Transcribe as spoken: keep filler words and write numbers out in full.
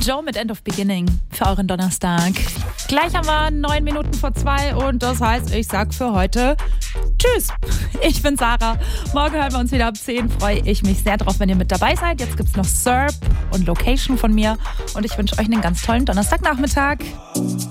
Joe mit End of Beginning für euren Donnerstag. Gleich haben wir neun Minuten vor zwei und das heißt, ich sag für heute tschüss. Ich bin Sarah. Morgen hören wir uns wieder ab zehn. Freue ich mich sehr drauf, wenn ihr mit dabei seid. Jetzt gibt's noch Serb und Location von mir und ich wünsche euch einen ganz tollen Donnerstagnachmittag.